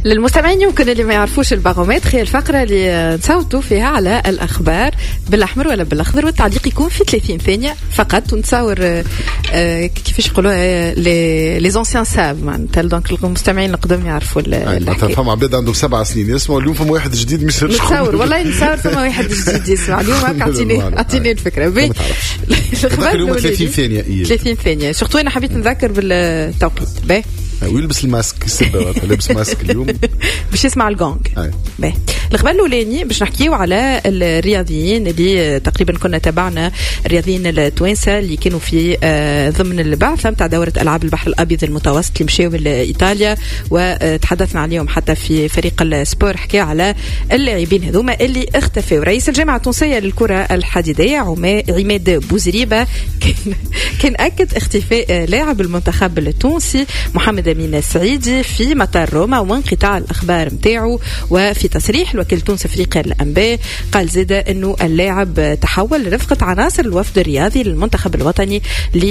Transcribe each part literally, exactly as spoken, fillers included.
للمستمعين يمكن اللي ما يعرفوش البارومتر هي الفقرة اللي نصوتوا فيها على الأخبار بالأحمر ولا بالأخضر، والتعليق يكون في ثلاثين ثانية فقط، ونتصور كيفاش يقولوا لي زونسيان ساب معناتها دونك المستمعين القدام يعرفوا الحكاية. فما عباد عندهم سبع سنين يسمعوا اليوم، فما واحد جديد مش نتصور والله نتصور فما واحد جديد يسمع اليوم. هكا اعطيني اعطيني الفكرة. الأخبار اليوم ثلاثين ثانية ثلاثين ثانية سورتو أنا حبيت نذكر بالتوقيت باهي ويلبس الماسك السبب لابس ماسك اليوم باش يسمع الجونغ. باهي الخبر الاولاني باش نحكيو على الرياضيين اللي تقريبا كنا تابعنا الرياضيين التوانسه اللي كانوا في ضمن البعثه نتاع دوره العاب البحر الابيض المتوسط اللي مشاو لايطاليا، وتحدثنا عليهم حتى في فريق السبور. حكى على اللاعبين هذوما اللي اختفوا. رئيس الجامعه التونسيه للكره الحديديه عماد بوزريبه كان كان اكد اختفاء لاعب المنتخب التونسي محمد أمين السعيدي في مطار روما وانقطاع الأخبار متاعه. وفي تصريح الوكيل التونسي فريق الأنباء قال زيدا أنه اللاعب تحول لرفقة عناصر الوفد الرياضي للمنتخب الوطني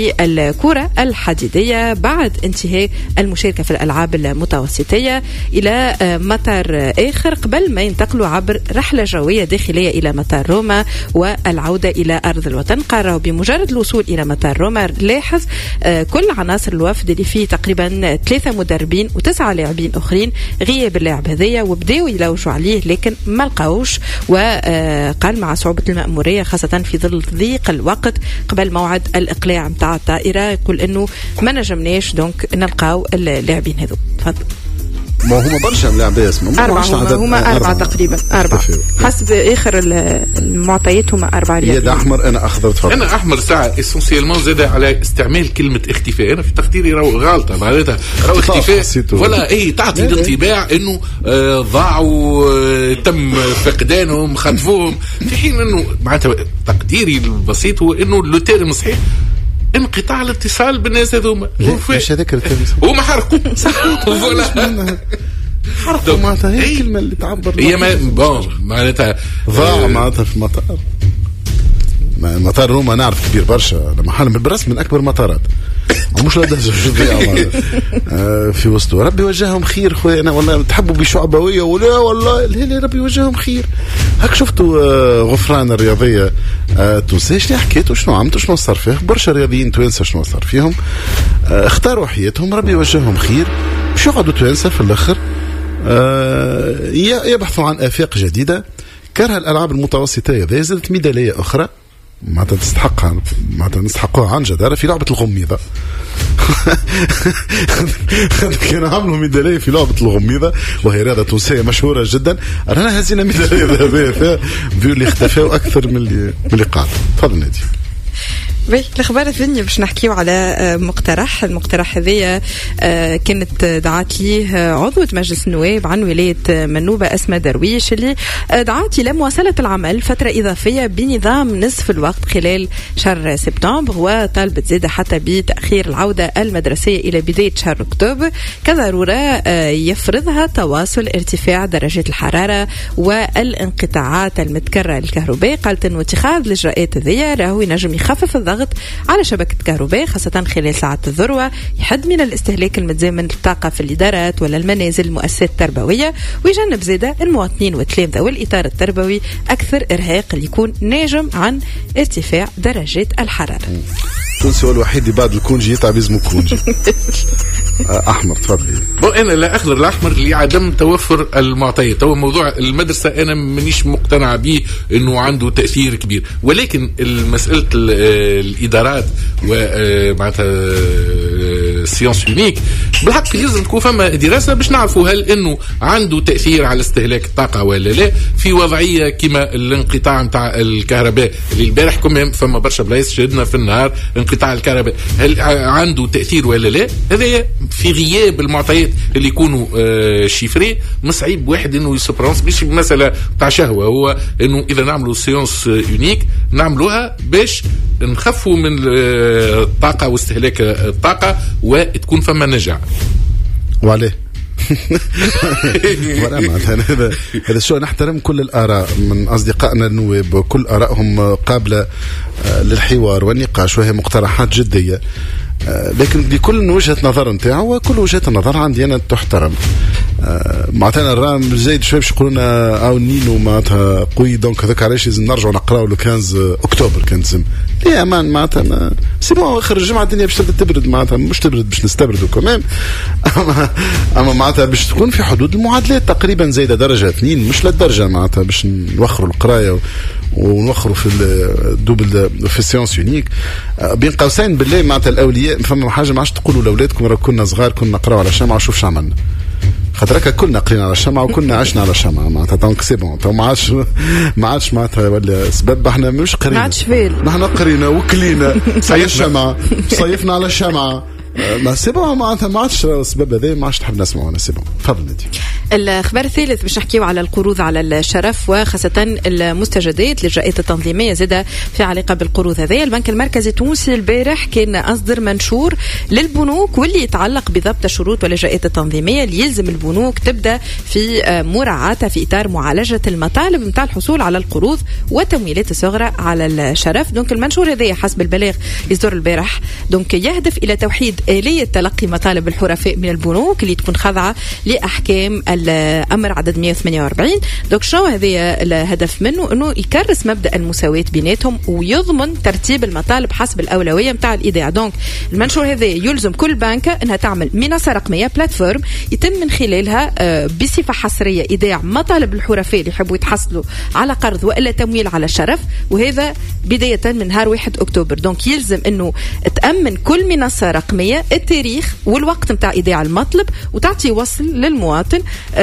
للكرة الحديدية بعد انتهاء المشاركة في الألعاب المتوسطية إلى مطار آخر قبل ما ينتقلوا عبر رحلة جوية داخلية إلى مطار روما والعودة إلى أرض الوطن. قرروا بمجرد الوصول إلى مطار روما لاحظ كل عناصر الوفد اللي فيه تقريبا ثلاثة مدربين وتسعة لاعبين أخرين غياب اللاعب هذيا، وبداوا يلوجوا عليه لكن ما لقاوش. وقال مع صعوبة المأمورية خاصة في ظل ضيق الوقت قبل موعد الإقلاع متاع الطائرة، يقول إنه ما نجمناش دونك نلقاو اللاعبين هذو. تفضل. ما هما برشا لاعبين اسمهم أربعة، هما, هما أربعة تقريبا أربعة حسب آخر المعطيات هما أربعة. يد أحمر أنا أخضر. تفضل. أنا أحمر ساعة إسنسيالمون زاد على استعمال كلمة اختفاء. أنا في تقديري راهو غلطة معناتها راهو اختفاء ولا أي تعطي الانطباع إنه آه ضاعوا آه تم فقدانهم خطفوهم، في حين إنه معناتها تقديري البسيط هو إنه اللوتيرم صحيح انقطاع الاتصال بالناس هذوما. مش هذاك الكلمة هما حرقوا ولا حرقوا معناتها هي الكلمة اللي تعبر هي ما بون معناتها ضاع معناتها في مطار مطار روما نعرف كبير برشا محل بالرسم من أكبر المطارات مش لا دهجة في وسطه. ربي وجههم خير خويا. أنا والله تحبوا بشعبوية ولا والله لا ربي وجههم خير. هك شفتوا غفران الرياضية تونسية شنو حكيتوا شنو عملتوا شنو صار فيه برشا رياضيين توانسة شنو صار فيهم اختاروا حياتهم ربي وجههم خير باش يقعدوا توانسة في الآخر يبحثوا عن آفاق جديدة. كره الألعاب المتوسطة هذه زادت ميدالية أخرى ما تستحقها ما نستحقوها عن جدارة في لعبة الغميضة. كانوا عملوا ميدالية في لعبة الغميضة وهي رياضة تونسية مشهورة جدا. أنا هزينا ميدالية ذهبية فيها بيقول لي اختفوا أكثر من اللي من اللي قاعد. تفضل نادي. باهي الأخبار الثانية باش نحكيو على مقترح. المقترح هذيا كانت دعات ليه عضوة مجلس النواب عن ولاية منوبة أسماء درويش اللي دعات إلى مواصلة العمل فترة إضافية بنظام نصف الوقت خلال شهر سبتمبر، وطالبت زيادة حتى بتأخير العودة المدرسية إلى بداية شهر أكتوبر كضرورة يفرضها تواصل ارتفاع درجات الحرارة والانقطاعات المتكررة للكهرباء. قالت أنه اتخاذ الإجراءات هذيا راهو ينجم يخفف الضغط على شبكة كهرباء خاصة خلال ساعات الذروة، يحد من الاستهلاك المتزامن للطاقة في الإدارات ولا المنازل المؤسسات التربوية، ويجنب زيادة المواطنين والتلامذة والإطار التربوي أكثر إرهاق اللي يكون ناجم عن ارتفاع درجات الحرارة. تونسي هو الوحيد اللي بعد الكونجي يتعب اسمه كونجي. أحمر تفضل. بو أنا لا أخضر الأحمر لعدم توفر المعطيات. هو موضوع المدرسة أنا منيش مقتنع به إنه عنده تأثير كبير، ولكن المسألة الإدارات ومعناتها سيانس يونيك بالحق لازم تكون فما دراسة باش نعرفوا هل إنه عنده تأثير على استهلاك الطاقة ولا لا في وضعية كما الانقطاع متاع الكهرباء اللي البارح كم فما برشا بلايص شهدنا في النهار انقطاع الكهرباء هل عنده تأثير ولا لا. هذا في غياب المعطيات اللي يكونوا آه شيفري مصعيب واحد انه يسبرونس مش مسألة تاع شهوة، هو انه اذا نعملوا سيونس يونيك نعملوها باش نخفوا من الطاقة واستهلاك الطاقة وتكون فما نجاح. وعليه هذا هذا الشيء نحترم كل الآراء من أصدقائنا النواب، كل آرائهم قابلة للحوار والنقاش وهي مقترحات جدية، لكن لكل وجهة نظر نتاعه وكل وجهة النظر عندي أنا تحترم. آه معناتها الرام زايد شويه باش يقولوا لنا او نينو معناتها قوي دونك هذاك علاش لازم نرجعوا نقراو لو خمسة اكتوبر كان لازم ليه امان معناتها سي بون اخر الجمعه الدنيا باش تبدا تبرد معناتها مش تبرد باش نستبردوا كمان اما اما معناتها باش تكون في حدود المعادلات تقريبا زايده درجه اثنين مش للدرجه معناتها باش نوخروا القرايه ونوخروا في الدوبل في السيونس يونيك بين قوسين بالله معناتها الاولياء فما حاجه ما عادش تقولوا لاولادكم راه كنا صغار كنا نقراو على الشمعه شوف شو عملنا خاطر كلنا قرينا على الشمعة وكنا عشنا على الشمعة معناتها دونك سي بون تو ما عادش ما عادش معناتها ولا سبب احنا مش قرينا ما عادش فيل نحن قرينا وكلينا على الشمعة صيفنا على الشمعة ما سي بون معناتها ما عادش السبب هذا ما عادش تحب نسمعوا انا سي بون تفضل انت. الخبر الثالث باش نحكيو على القروض على الشرف وخاصة المستجدات للجائزة التنظيمية زادة في علاقة بالقروض هذه. البنك المركزي التونسي البارح كان أصدر منشور للبنوك واللي يتعلق بضبط الشروط والجائزة التنظيمية اللي يلزم البنوك تبدأ في مراعاتها في إطار معالجة المطالب متاع الحصول على القروض والتمويلات الصغرى على الشرف. دونك المنشور هذا حسب البلاغ يصدر البارح دونك يهدف إلى توحيد آلية تلقي مطالب الحرفاء من البنوك اللي تكون خاضعة لأحكام الأمر عدد مئة وثمانية وأربعين. دوك شنو هذا الهدف منه؟ انه يكرس مبدأ المساواة بيناتهم ويضمن ترتيب المطالب حسب الأولوية متاع الإيداع. دونك المنشور هذا يلزم كل بنكة انها تعمل منصة رقمية بلاتفورم يتم من خلالها بصفة حصرية إيداع مطالب الحرفاء اللي يحبوا يتحصلوا على قرض وإلا تمويل على الشرف، وهذا بداية من نهار واحد أكتوبر. دونك يلزم انه تأمن كل منصة رقمية التاريخ والوقت متاع إيداع المطلب وتعطي وصل للمواطن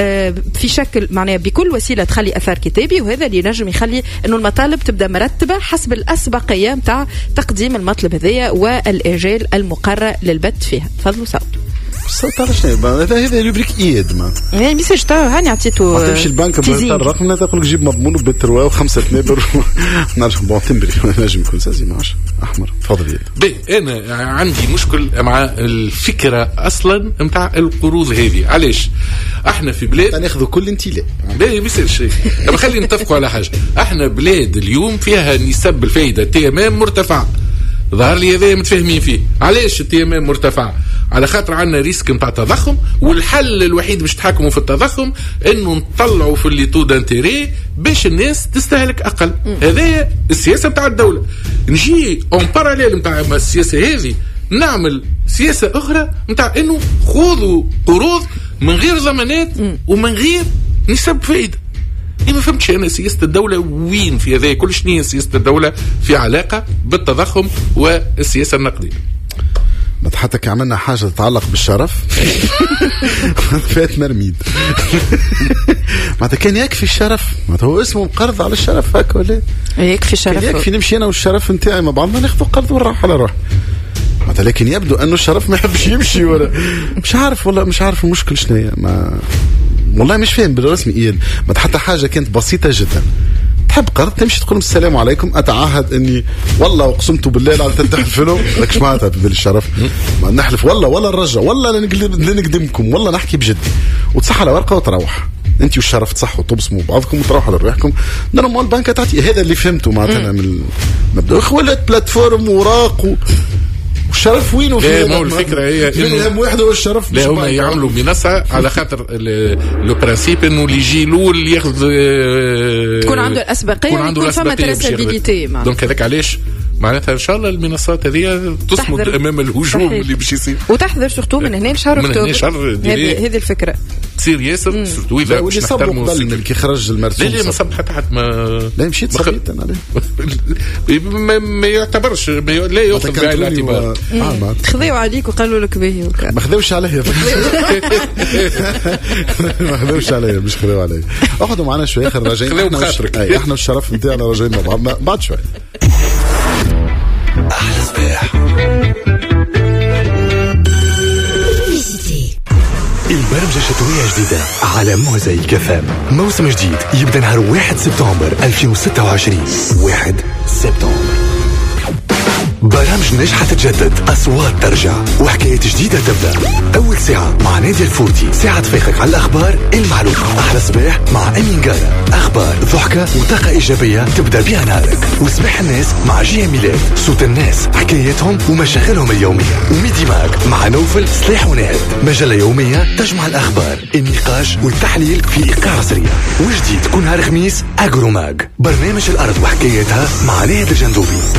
في شكل معناه بكل وسيله تخلي اثار كتابي، وهذا اللي ينجم يخلي انه المطالب تبدا مرتبه حسب الاسبقيه نتاع تقديم المطلب هذايا والاجال المقرر للبت فيها. تفضلوا صوت صوت على شنو هذا هذا يبريك ايد ما يعني ميساج تاع هاني عطيته تمشي البنك بتاع الرقم تقول لك جيب مضمون بتروا وخمسة نابر نرجع بون تمبري نجم يكون سازي ماشي احمر. تفضل بي انا عندي مشكل مع الفكره اصلا نتاع القروض هذه. علاش احنا في بلاد ناخذ كل انت لا لا بيصير شيء طب خلينا نتفقوا على حاجه. احنا بلاد اليوم فيها نسب الفايده تي ام ام مرتفعه، ظهر لي هذا متفاهمين فيه. علاش التي ام ام مرتفعه؟ على خاطر عندنا ريسك نتاع تضخم، والحل الوحيد باش تحكموا في التضخم انه نطلعوا في اللي تو دانتيري باش الناس تستهلك اقل. هذا السياسه نتاع الدوله. نجي اون باراليل نتاع السياسه هذه نعمل سياسه اخرى نتاع انه خذوا قروض من غير ضمانات ومن غير نسب فايده. ما فهمتش انا سياسه الدوله وين في هذا كل شيء. سياسه الدوله في علاقه بالتضخم والسياسه النقديه. ما حتى عملنا حاجه تتعلق بالشرف فات مرميد معناتها كان يكفي الشرف، معناتها هو اسمه قرض على الشرف هكا ولا يكفي الشرف، يكفي نمشي انا والشرف نتاعي مع بعضنا ناخذ قرض ونروح على روح. معناتها لكن يبدو انه الشرف ما يحبش يمشي ولا مش عارف والله مش عارف المشكل شنو ما والله مش فاهم بالرسمي ايه. ما حتى حاجه كانت بسيطه جدا، تحب قرض تمشي تقول السلام عليكم اتعهد اني والله وقسمت بالله لا تحلفوا لكش معناتها بذل الشرف ما نحلف والله ولا نرجع والله لا نقدمكم والله نحكي بجدي وتصح على ورقه وتروح انت والشرف تصحوا تبصموا بعضكم وتروحوا لروحكم. نورمال البنك تعطي هذا اللي فهمته معناتها من المبدا. اخوات بلاتفورم وراق والشرف وينه في ما هو الفكره هي انه واحد هو الشرف لا هم يعملوا منصه على خاطر لو برانسيب انه اللي يجي الاول ياخذ تكون عنده الاسبقيه ويكون فما تراسابيليتي. دونك هذاك علاش معناتها ان شاء الله المنصات هذه تصمد امام الهجوم اللي باش يصير وتحضر سورتو من هنا لشهر اكتوبر. هذه هذه الفكره تصير ياسر سورتو اذا باش نحترموا قبل كي خرج المرسوم. لا لا ما صب حتى حتى ما لا مشيت صبيت انا ما, ما يعتبرش ما لا ياخذ بعين الاعتبار. خذوا عليك وقالوا لك به ما خذوش عليا ما خذوش عليا مش خذوا عليا. اخذوا معنا شويه اخر راجعين احنا احنا والشرف نتاعنا راجعين مع بعض بعد شوي. أحلى صباح. البرمجة الشتوية جديدة على موزايك اف ام. موسم جديد يبدأ نهار واحد سبتمبر ألفين وستة وعشرين. واحد سبتمبر برشا برامج ناجحة تتجدد، أصوات ترجع، وحكايات جديدة تبدأ. أول ساعة مع نادي الفورتي، ساعة تفيقك على الأخبار المعلومة. أحلى صباح مع أمين قارة، أخبار ضحكة وطاقة إيجابية تبدأ بها نهارك. وصباح الناس مع جيه ميلاد، صوت الناس، حكايتهم ومشاغلهم اليومية. وميدي ماك مع نوفل صليح ونهد، مجلة يومية تجمع الأخبار، النقاش والتحليل في إيقاع سريع. وجديد كل نهار خميس أجرو ماج، برنامج الأرض وحكايتها مع نهد الجندوبي.